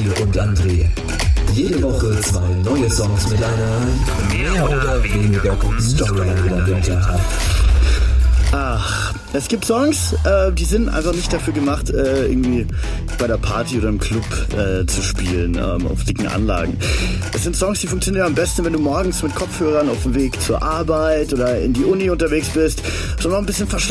Phil und André. Jede Woche 2 neue Songs mit einer mehr oder weniger guten Storyline dahinter. Ach, es gibt Songs, die sind einfach nicht dafür gemacht, irgendwie bei der Party oder im Club zu spielen, auf dicken Anlagen. Es sind Songs, die funktionieren am besten, wenn du morgens mit Kopfhörern auf dem Weg zur Arbeit oder in die Uni unterwegs bist, so noch ein bisschen verschlafen